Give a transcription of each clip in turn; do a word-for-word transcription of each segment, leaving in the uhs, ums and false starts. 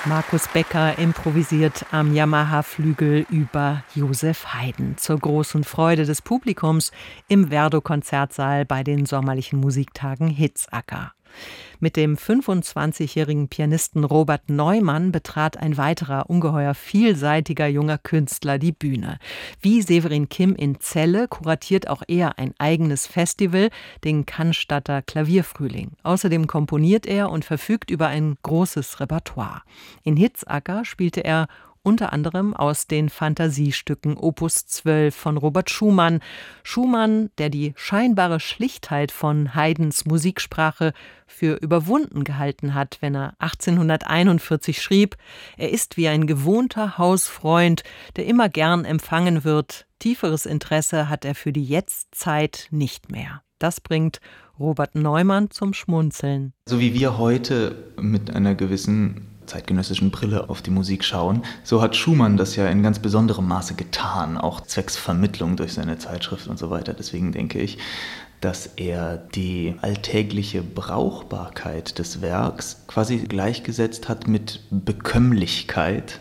Markus Becker improvisiert am Yamaha-Flügel über Joseph Haydn zur großen Freude des Publikums im Werdow-Konzertsaal bei den sommerlichen Musiktagen Hitzacker. Mit dem fünfundzwanzigjährigen Pianisten Robert Neumann betrat ein weiterer ungeheuer vielseitiger junger Künstler die Bühne. Wie Severin Kim in Celle kuratiert auch er ein eigenes Festival, den Cannstatter Klavierfrühling. Außerdem komponiert er und verfügt über ein großes Repertoire. In Hitzacker spielte er unter anderem aus den Fantasiestücken Opus zwölf von Robert Schumann. Schumann, der die scheinbare Schlichtheit von Haydns Musiksprache für überwunden gehalten hat, wenn er achtzehnhunderteinundvierzig schrieb: Er ist wie ein gewohnter Hausfreund, der immer gern empfangen wird. Tieferes Interesse hat er für die Jetztzeit nicht mehr. Das bringt Robert Neumann zum Schmunzeln. So wie wir heute mit einer gewissen zeitgenössischen Brille auf die Musik schauen, so hat Schumann das ja in ganz besonderem Maße getan, auch zwecks Vermittlung durch seine Zeitschrift und so weiter. Deswegen denke ich, dass er die alltägliche Brauchbarkeit des Werks quasi gleichgesetzt hat mit Bekömmlichkeit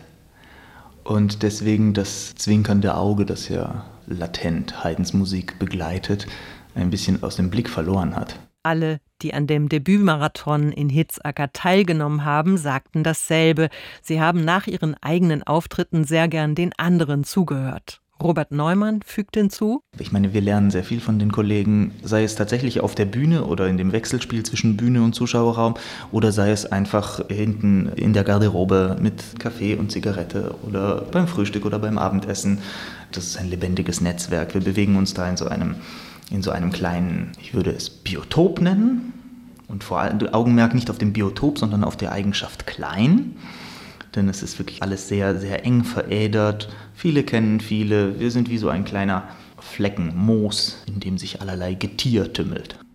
und deswegen das zwinkernde Auge, das ja latent Haydns Musik begleitet, ein bisschen aus dem Blick verloren hat. Alle, die an dem Debütmarathon in Hitzacker teilgenommen haben, sagten dasselbe. Sie haben nach ihren eigenen Auftritten sehr gern den anderen zugehört. Robert Neumann fügt hinzu: Ich meine, wir lernen sehr viel von den Kollegen, sei es tatsächlich auf der Bühne oder in dem Wechselspiel zwischen Bühne und Zuschauerraum oder sei es einfach hinten in der Garderobe mit Kaffee und Zigarette oder beim Frühstück oder beim Abendessen. Das ist ein lebendiges Netzwerk. Wir bewegen uns da in so einem in so einem kleinen, ich würde es Biotop nennen, und vor allem Augenmerk nicht auf dem Biotop, sondern auf der Eigenschaft klein, denn es ist wirklich alles sehr, sehr eng verädert, viele kennen viele, wir sind wie so ein kleiner Flecken Moos, in dem sich allerlei Getier tümmelt.